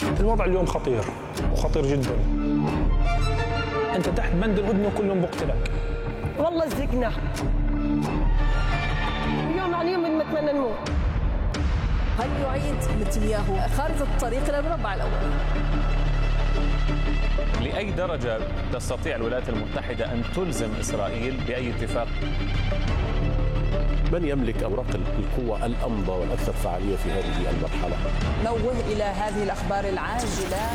الوضع اليوم خطير وخطير جدا. أنت تحت بند الهدنة وكلهم بقتلك. والله زقنا يوم عن يوم بنتمنى نموت. هل يعيد نتنياهو خارطة الطريق إلى المربع الأول؟ لأي درجة تستطيع الولايات المتحدة أن تلزم إسرائيل بأي اتفاق؟ من يملك أوراق القوة الأمضى والأكثر فعالية في هذه المرحلة؟ نوه إلى هذه الأخبار العاجلة.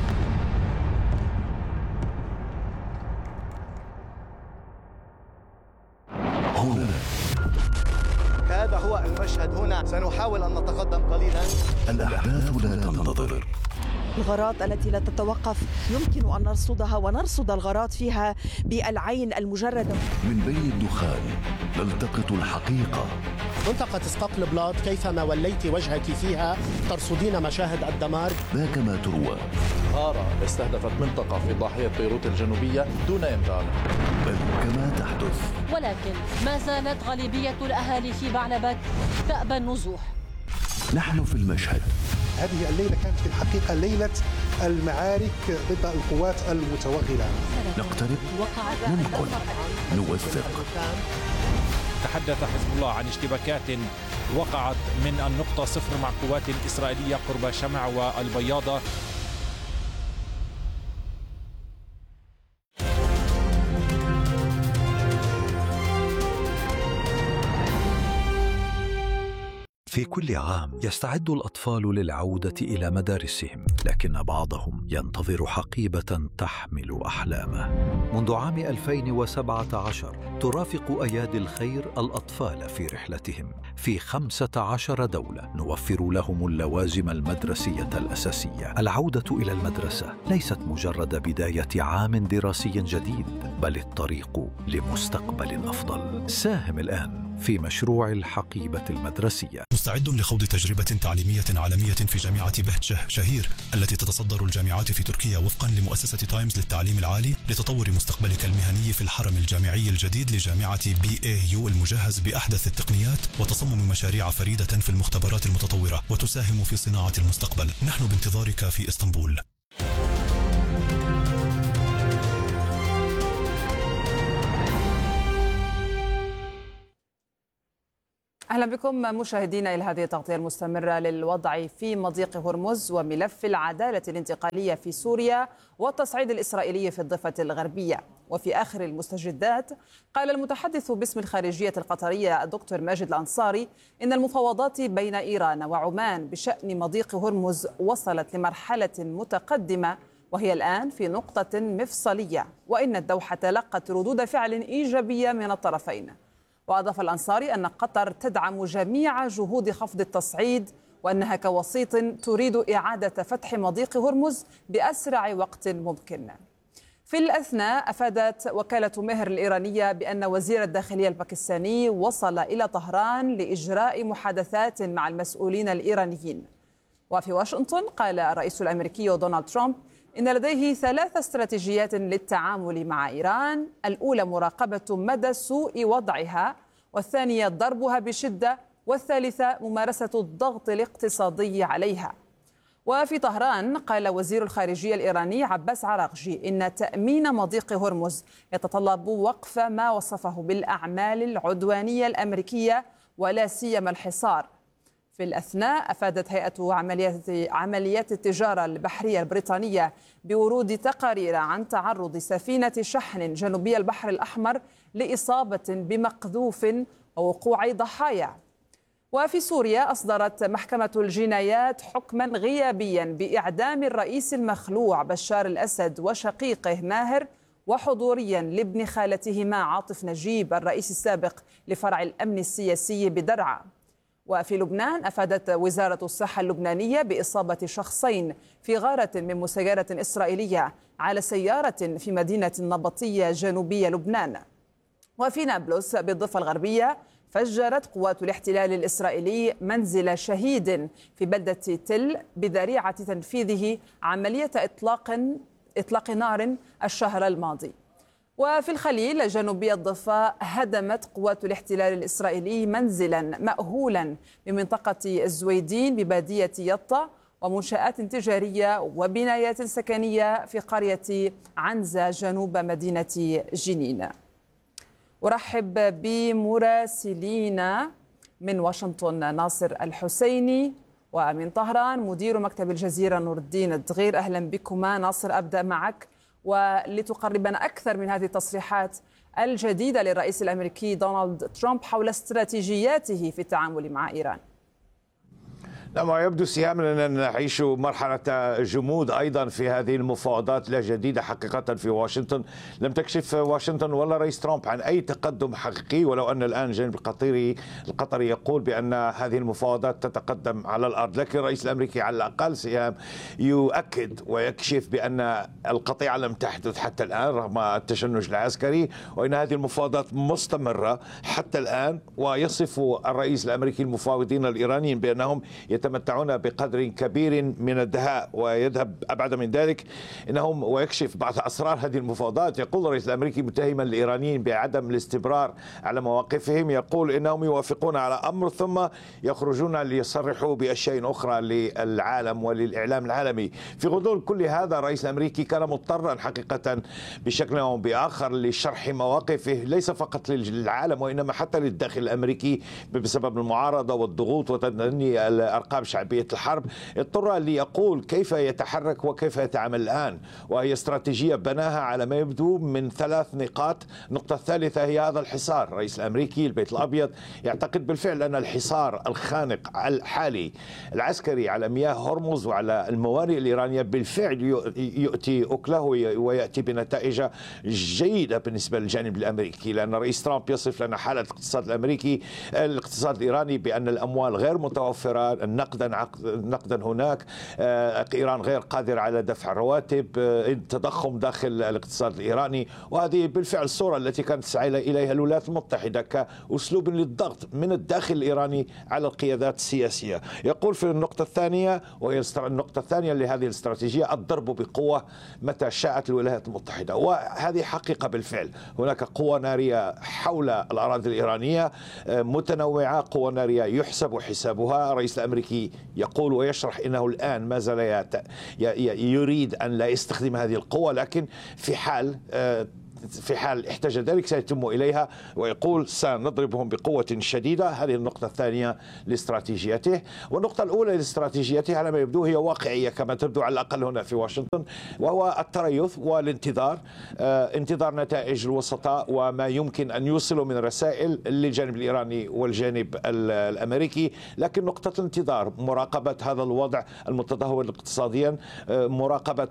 هنا هذا هو المشهد. هنا سنحاول أن نتقدم قليلا. الأحداث لا تنتظر. الغارات التي لا تتوقف يمكن أن نرصدها ونرصد الغارات فيها بالعين المجردة. من بين الدخان نلتقط الحقيقة. منطقة اسقاط بلاد كيفما وليت وجهك فيها ترصدين مشاهد الدمار. ذاك ما تروى. غارة استهدفت منطقة في ضاحية بيروت الجنوبية دون إنذار. بل كما تحدث. ولكن ما زالت غالبية الأهالي في بعلبك تأبى النزوح. نحن في المشهد. هذه الليلة كانت في الحقيقة ليلة المعارك ضد القوات المتوغلة. نقترب، ننقل، نوثق. تحدث حزب الله عن اشتباكات وقعت من النقطة 0 مع قوات إسرائيلية قرب شمع والبياضة. في كل عام يستعد الأطفال للعودة إلى مدارسهم، لكن بعضهم ينتظر حقيبة تحمل أحلامه. منذ عام 2017 ترافق أيادي الخير الأطفال في رحلتهم في 15 دولة، نوفر لهم اللوازم المدرسية الأساسية. العودة إلى المدرسة ليست مجرد بداية عام دراسي جديد، بل الطريق لمستقبل أفضل. ساهم الآن في مشروع الحقيبة المدرسية. مستعد لخوض تجربة تعليمية عالمية في جامعة بهجة شهير التي تتصدر الجامعات في تركيا وفقا لمؤسسة تايمز للتعليم العالي، لتطور مستقبلك المهني في الحرم الجامعي الجديد لجامعة BAU المجهز بأحدث التقنيات، وتصمم مشاريع فريدة في المختبرات المتطورة وتساهم في صناعة المستقبل. نحن بانتظارك في إسطنبول. أهلا بكم مشاهدينا إلى هذه التغطية المستمرة للوضع في مضيق هرمز وملف العدالة الانتقالية في سوريا والتصعيد الإسرائيلي في الضفة الغربية. وفي آخر المستجدات قال المتحدث باسم الخارجية القطرية الدكتور ماجد الأنصاري إن المفاوضات بين إيران وعمان بشأن مضيق هرمز وصلت لمرحلة متقدمة، وهي الآن في نقطة مفصلية، وإن الدوحة تلقت ردود فعل إيجابية من الطرفين. وأضاف الأنصاري أن قطر تدعم جميع جهود خفض التصعيد، وأنها كوسيط تريد إعادة فتح مضيق هرمز بأسرع وقت ممكن. في الأثناء أفادت وكالة مهر الإيرانية بأن وزير الداخلية الباكستاني وصل إلى طهران لإجراء محادثات مع المسؤولين الإيرانيين. وفي واشنطن قال الرئيس الأمريكي دونالد ترامب إن لديه 3 استراتيجيات للتعامل مع إيران: الأولى مراقبة مدى سوء وضعها، والثانية ضربها بشدة، والثالثة ممارسة الضغط الاقتصادي عليها. وفي طهران قال وزير الخارجية الإيراني عباس عراقجي إن تأمين مضيق هرمز يتطلب وقف ما وصفه بالأعمال العدوانية الأمريكية ولا سيما الحصار. في الأثناء أفادت هيئة عمليات التجارة البحرية البريطانية بورود تقارير عن تعرض سفينة شحن جنوبي البحر الأحمر لإصابة بمقذوف ووقوع ضحايا. وفي سوريا أصدرت محكمة الجنايات حكما غيابيا بإعدام الرئيس المخلوع بشار الأسد وشقيقه ماهر، وحضوريا لابن خالتهما عاطف نجيب الرئيس السابق لفرع الأمن السياسي بدرعا. وفي لبنان أفادت وزارة الصحة اللبنانية بإصابة شخصين في غارة من مسيرة إسرائيلية على سيارة في مدينة النبطية جنوبية لبنان. وفي نابلس بالضفة الغربية فجرت قوات الاحتلال الإسرائيلي منزل شهيد في بلدة تل بذريعة تنفيذه عملية إطلاق نار الشهر الماضي. وفي الخليل جنوبي الضفة هدمت قوات الاحتلال الإسرائيلي منزلا مأهولا بمنطقة الزويدين ببادية يطا، ومنشآت تجارية وبنايات سكنية في قرية عنزة جنوب مدينة جنين. أرحب بمراسلينا من واشنطن ناصر الحسيني، ومن طهران مدير مكتب الجزيرة نور الدين الدغير. أهلا بكما. ناصر، أبدأ معك ولتقربنا أكثر من هذه التصريحات الجديدة للرئيس الأمريكي دونالد ترامب حول استراتيجياته في التعامل مع إيران. ما يبدو سهام أننا نعيش مرحلة جمود أيضا في هذه المفاوضات لا جديدة حقيقة في واشنطن. لم تكشف واشنطن ولا رئيس ترامب عن أي تقدم حقيقي، ولو أن الآن الجانب القطري يقول بأن هذه المفاوضات تتقدم على الأرض، لكن الرئيس الأمريكي على الأقل سهام يؤكد ويكشف بأن القطيعة لم تحدث حتى الآن رغم التشنج العسكري، وأن هذه المفاوضات مستمرة حتى الآن. ويصف الرئيس الأمريكي المفاوضين الإيرانيين بأنهم يتمتعون بقدر كبير من الدهاء، ويذهب أبعد من ذلك إنهم ويكشف بعض أسرار هذه المفاوضات. يقول الرئيس الأمريكي متهما الإيرانيين بعدم الاستمرار على مواقفهم، يقول إنهم يوافقون على أمر ثم يخرجون ليصرحوا بأشياء أخرى للعالم وللإعلام العالمي. في غضون كل هذا الرئيس الأمريكي كان مضطرا حقيقة بشكل أو بآخر لشرح مواقفه ليس فقط للعالم وإنما حتى للداخل الأمريكي بسبب المعارضة والضغوط وتدني الأرقام شعبية الحرب. اضطر ليقول كيف يتحرك وكيف يتعامل الآن، وهي استراتيجية بناها على ما يبدو من 3 نقاط. النقطة الثالثة هي هذا الحصار. الرئيس الأمريكي البيت الأبيض يعتقد بالفعل أن الحصار الخانق الحالي العسكري على مياه هرمز وعلى الموانئ الإيرانية بالفعل يؤتي أكله ويأتي بنتائج جيدة بالنسبة للجانب الأمريكي، لأن رئيس ترامب يصف لنا حالة الاقتصاد الأمريكي الاقتصاد الإيراني بأن الأموال غير متوفرة نقدا هناك، إيران غير قادرة على دفع الرواتب، التضخم داخل الاقتصاد الإيراني. وهذه بالفعل الصورة التي كانت تسعى إليها الولايات المتحدة كأسلوب للضغط من الداخل الإيراني على القيادات السياسية. يقول في النقطة الثانية، وهي النقطة الثانية لهذه الاستراتيجية، الضرب بقوة متى شاءت الولايات المتحدة. وهذه حقيقة بالفعل، هناك قوة نارية حول الأراضي الإيرانية متنوعة، قوة نارية يحسب حسابها. الرئيس الأمريكي يقول ويشرح إنه الآن ما زال يريد أن لا يستخدم هذه القوة، لكن في حال احتاج ذلك سيتم إليها، ويقول سنضربهم بقوة شديدة. هذه النقطة الثانية لاستراتيجيته. والنقطة الأولى لاستراتيجيته على ما يبدو هي واقعية كما تبدو على الأقل هنا في واشنطن، وهو التريث والانتظار، انتظار نتائج الوسطاء وما يمكن أن يوصلوا من رسائل للجانب الإيراني والجانب الأمريكي. لكن نقطة الانتظار، مراقبة هذا الوضع المتدهور اقتصاديا، مراقبة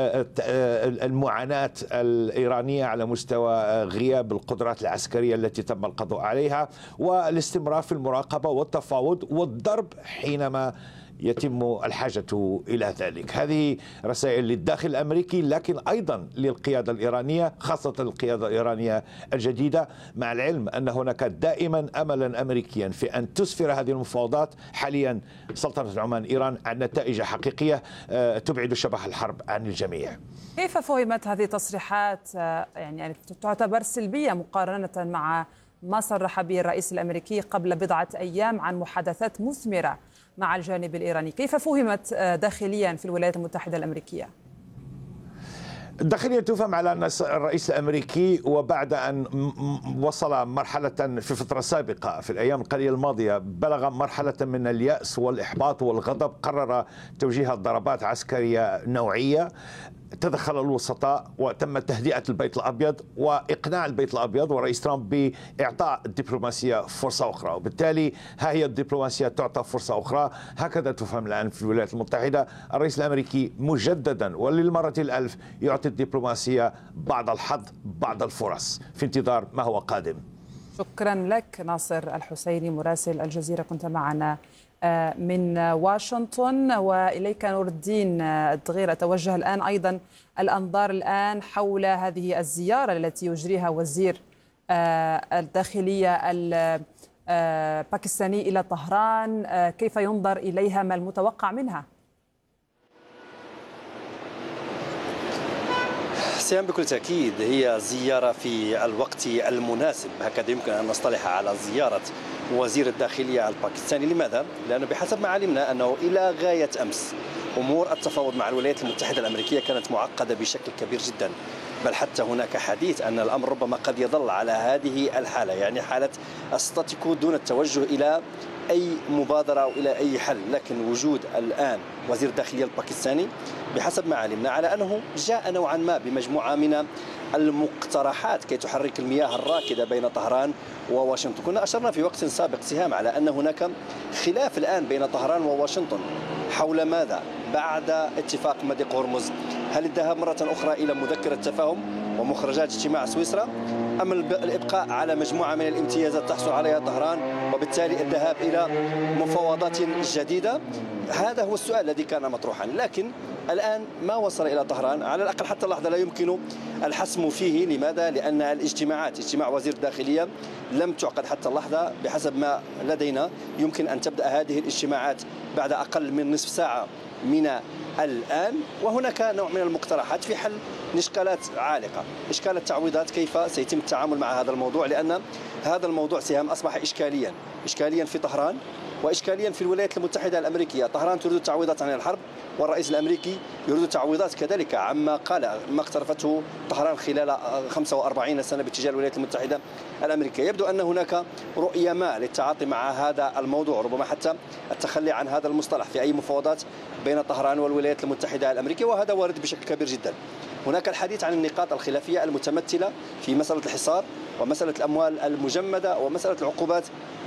المعاناة الإيرانية على مستوى غياب القدرات العسكرية التي تم القضاء عليها، والاستمرار في المراقبة والتفاوض والضرب حينما يتم الحاجة إلى ذلك. هذه رسائل للداخل الأمريكي لكن أيضا للقيادة الإيرانية، خاصة القيادة الإيرانية الجديدة، مع العلم أن هناك دائما أملا أمريكيا في أن تسفر هذه المفاوضات حاليا سلطنة عمان إيران عن نتائج حقيقية تبعد شبح الحرب عن الجميع. كيف فهمت هذه التصريحات يعني تعتبر سلبية مقارنة مع ما صرح به الرئيس الأمريكي قبل بضعة أيام عن محادثات مثمرة مع الجانب الإيراني؟ كيف فهمت داخليا في الولايات المتحدة الأمريكية؟ داخليا تفهم على أن الرئيس الأمريكي وبعد أن وصل مرحلة في فترة سابقة في الأيام القليلة الماضية بلغ مرحلة من اليأس والإحباط والغضب، قرر توجيه ضربات عسكرية نوعية. تدخل الوسطاء وتم تهدئة البيت الأبيض وإقناع البيت الأبيض ورئيس ترامب بإعطاء الدبلوماسية فرصة أخرى، وبالتالي ها هي الدبلوماسية تعطى فرصة أخرى. هكذا تفهم الآن في الولايات المتحدة. الرئيس الأمريكي مجددا وللمرة الألف يعطي الدبلوماسية بعض الحظ بعض الفرص في انتظار ما هو قادم. شكرا لك ناصر الحسيني مراسل الجزيرة، كنت معنا من واشنطن. وإليك نور الدين الدغير، أتوجه الآن أيضا الأنظار الآن حول هذه الزيارة التي يجريها وزير الداخلية الباكستاني إلى طهران، كيف ينظر إليها؟ ما المتوقع منها؟ سيام بكل تأكيد هي زيارة في الوقت المناسب، هكذا يمكن أن نصطلح على زيارة وزير الداخلية الباكستاني. لماذا؟ لأنه بحسب ما علمنا أنه إلى غاية أمس أمور التفاوض مع الولايات المتحدة الأمريكية كانت معقدة بشكل كبير جدا، بل حتى هناك حديث أن الأمر ربما قد يظل على هذه الحالة، يعني حالة الستاتيكو دون التوجه إلى أي مبادرة أو إلى أي حل. لكن وجود الآن وزير الداخلية الباكستاني بحسب ما علمنا على أنه جاء نوعا ما بمجموعة من المقترحات كي تحرك المياه الراكدة بين طهران وواشنطن. كنا أشرنا في وقت سابق سهام على أن هناك خلاف الآن بين طهران وواشنطن حول ماذا بعد اتفاق مضيق هرمز. هل الذهاب مرة أخرى إلى مذكرة تفاهم ومخرجات اجتماع سويسرا، أم الإبقاء على مجموعة من الامتيازات تحصل عليها طهران وبالتالي الذهاب إلى مفاوضات جديدة؟ هذا هو السؤال الذي كان مطروحا، لكن الآن ما وصل إلى طهران على الأقل حتى اللحظة لا يمكن الحسم فيه. لماذا؟ لأن الاجتماعات، اجتماع وزير الداخلية لم تعقد حتى اللحظة بحسب ما لدينا. يمكن أن تبدأ هذه الاجتماعات بعد أقل من نصف ساعة من الآن، وهناك نوع من المقترحات في حل إشكالات عالقة، إشكال التعويضات، كيف سيتم التعامل مع هذا الموضوع، لأن هذا الموضوع سهام أصبح إشكاليا في طهران وإشكاليا في الولايات المتحدة الأمريكية. طهران تريد التعويضات عن الحرب، والرئيس الأمريكي يريد تعويضات كذلك عما ما اقترفته طهران خلال 45 سنة باتجاه الولايات المتحدة الأمريكية. يبدو أن هناك رؤية ما للتعاطي مع هذا الموضوع، ربما حتى التخلي عن هذا المصطلح في أي مفاوضات بين طهران والولايات المتحدة الأمريكية، وهذا وارد بشكل كبير جدا. هناك الحديث عن النقاط الخلافية المتمثلة في مسألة الحصار ومسألة الأموال المجمدة ومسألة العقوبات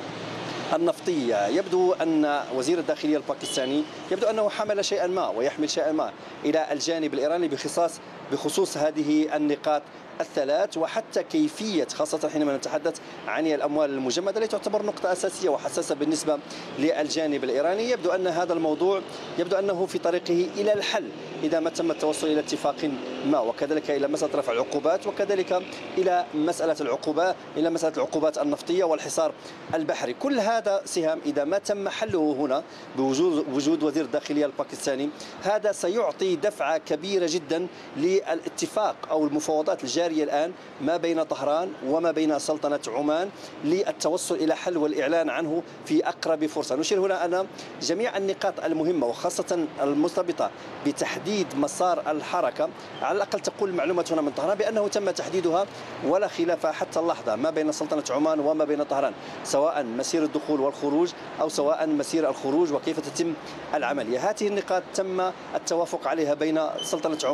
النفطية. يبدو أن وزير الداخلية الباكستاني يبدو أنه حمل شيئا ما ويحمل شيئا ما إلى الجانب الإيراني بخصوص هذه النقاط الثلاث، وحتى كيفية، خاصة حينما نتحدث عن الأموال المجمدة التي تعتبر نقطة أساسية وحساسة بالنسبة للجانب الإيراني. يبدو أن هذا الموضوع يبدو أنه في طريقه إلى الحل إذا ما تم التوصل إلى اتفاق ما، وكذلك إلى مسألة رفع العقوبات، وكذلك إلى مسألة العقوبات النفطية والحصار البحري. كل هذا سهام إذا ما تم حله هنا بوجود وزير الداخلية الباكستاني، هذا سيعطي دفعة كبيرة جدا للاتفاق أو المفاوضات الجارية الآن ما بين طهران وما بين سلطنة عمان للتوصل إلى حل والإعلان عنه في أقرب فرصة. نشير هنا أن جميع النقاط المهمة وخاصة المرتبطة بتحديد مسار الحركة، على الأقل تقول المعلومات هنا من طهران بأنه تم تحديدها ولا خلاف حتى اللحظة ما بين سلطنة عمان وما بين طهران، سواء مسير الدخول والخروج أو سواء مسير الخروج وكيف تتم العملية. هذه النقاط تم التوافق عليها بين سلطنة عمان